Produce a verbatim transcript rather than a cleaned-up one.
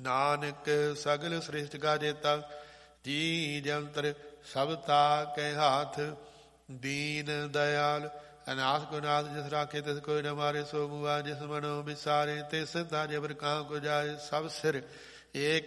ਨਾਨਕ ਸਗਲ ਸ੍ਰਿਸ਼ਟ ਕਾ ਜੇਤਾ, ਜੀ ਜੰਤਰ ਸਭ ਤਾ ਕੈ ਹਾਥ। ਦੀਨ ਦਇਆਲ ਅਨਾਥ ਗੁਨਾਥ, ਜਿਸ ਰਾਖੇ ਤਿਸ ਕੋਈ ਨ ਮਾਰੇ। ਸੋ ਮੁਆ ਜਿਸ ਮਨੋ ਵਿਸਾਰੇ, ਤਿਸ ਤਾ ਜਬਰ ਕਾਂ ਕੋ ਜਾਏ। ਸਭ ਸਿਰ ਏਕ